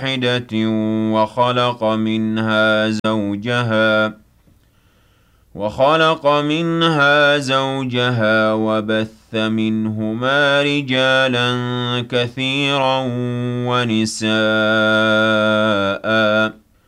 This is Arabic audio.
واحدة وخلق منها زوجها وبث منهما رجالا كثيرا ونساء